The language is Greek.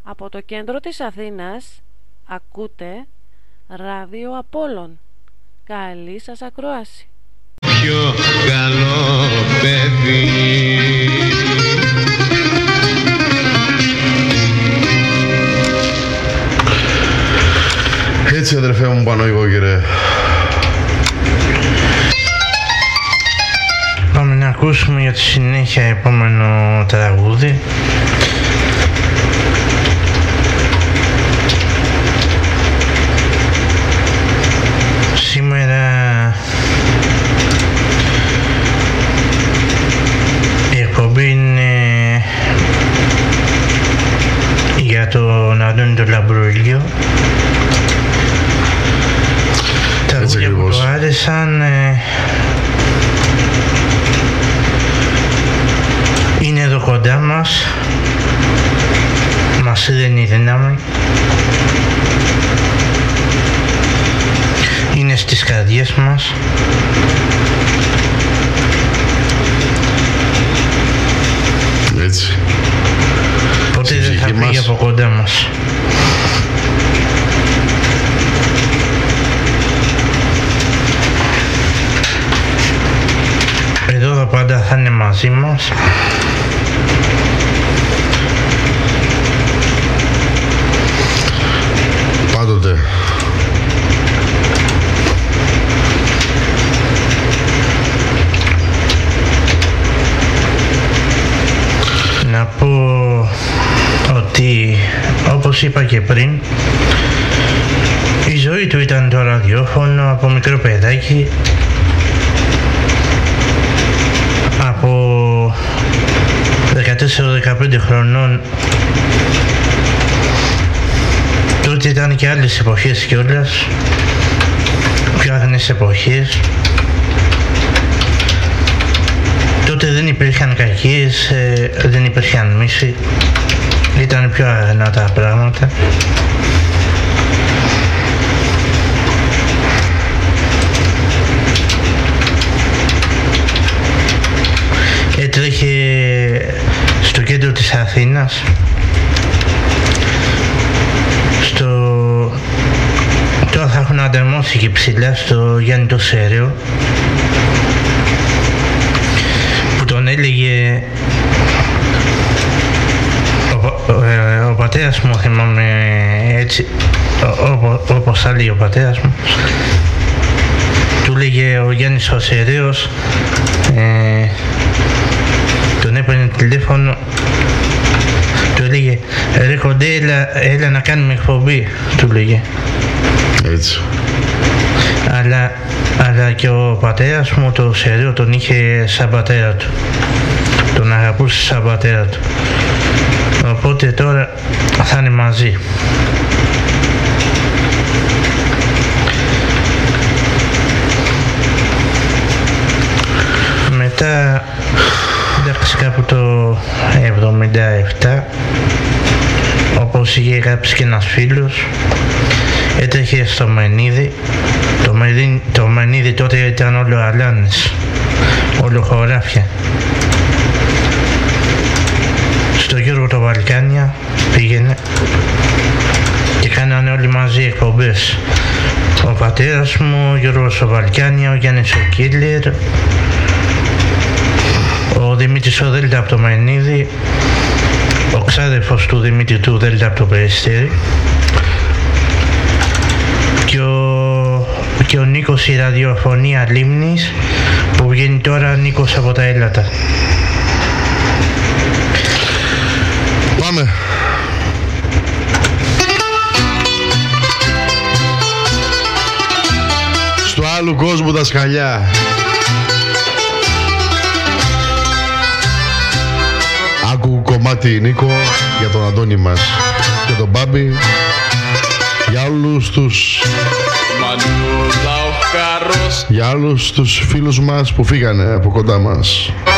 Από το κέντρο της Αθήνας ακούτε Ράδιο Απόλλων. Καλή σας ακρόαση. Πιο καλό παιδί. Έτσι αδερφέ μου Παναγιώκηρε. Πάμε να ακούσουμε για τη συνέχεια επόμενο τραγούδι. Σήμερα η εκπομπή είναι για τον Αντώνη τον Λαμπροήλιο. Τραγούδια που του άρεσαν είναι εδώ κοντά μας, μας δίνει δύναμη, είναι στις καρδιές μας. Έτσι. Ποτέ δεν θα φύγει από κοντά μας. Εδώ πάντα θα είναι μαζί μας. Πάντοτε. Να πω ότι, όπως είπα και πριν, η ζωή του ήταν το ραδιόφωνο από μικρό παιδάκι. Από 14-15 χρονών. Τότε ήταν και άλλες εποχές κιόλας, πιο άγνες εποχές. Τότε δεν υπήρχαν κακίες, δεν υπήρχαν μίση, ήταν πιο αγνά τα πράγματα. Έτρεχε στο κέντρο της Αθήνας, τώρα θα έχουν ανταμώσει και ψηλά στο Γιάννη το Σέρεο, που τον έλεγε ο πατέρας μου, θυμάμαι έτσι, όπως θα λέει ο πατέρας μου, του λέγε ο Γιάννης ο Σεραίος, τον έπαιρνε τηλέφωνο, του έλεγε ρε κοντέ, έλα να κάνουμε εκπομπή, του λέγε. Έτσι. Αλλά και ο πατέρας μου το Σεραίο τον είχε σαν πατέρα του, τον αγαπούσε σαν πατέρα του, οπότε τώρα θα είναι μαζί. Μετά, εντάξει, κάπου το 77, όπως είχε γράψει και ένας φίλος, έτρεχε στο Μενίδη. Το Μενίδη τότε ήταν όλο αλάνες, όλο χωράφια. Στο Γιώργο το Βαλκάνια πήγαινε και κάνανε όλοι μαζί εκπομπές. Ο πατέρας μου, ο Γιώργος ο Βαλκάνια, ο Γιάννης ο Κίλλερ, ο Δημήτρης ο Δέλτα από το Μενίδη, ο ξάδερφος του Δημήτρη του Δέλτα από το Περιστέρι, και ο Νίκος η ραδιοφωνία Λίμνης, που βγαίνει τώρα Νίκος από τα Έλατα. Πάμε. Στο άλλου κόσμου τα σκαλιά. Άκου κομμάτι Νίκο για τον Αντώνη μας και τον Μπάμπη, για όλους τους για όλους τους φίλους μας που φύγανε από κοντά μας.